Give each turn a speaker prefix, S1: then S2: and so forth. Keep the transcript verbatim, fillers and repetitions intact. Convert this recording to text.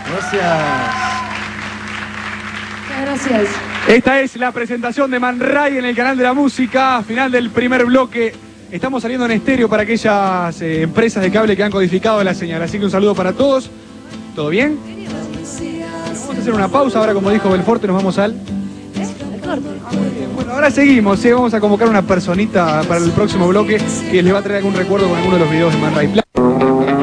S1: Gracias.
S2: Muchas gracias.
S3: Esta es la presentación de Man Ray en el canal de la música, final del primer bloque. Estamos saliendo en estéreo para aquellas eh, empresas de cable que han codificado la señal. Así que un saludo para todos. ¿Todo bien? Vamos a hacer una pausa. Ahora, como dijo Belforte, nos vamos al... Bueno, ahora seguimos. ¿eh? Vamos a convocar una personita para el próximo bloque que les va a traer algún recuerdo con alguno de los videos de Man Ray.